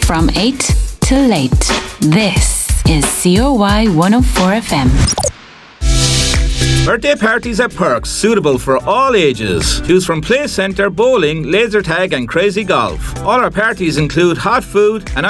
from 8 till late. This is COY 104 FM. Birthday parties at Perks, suitable for all ages. Choose from play centre, bowling, laser tag and crazy golf. All our parties include hot food and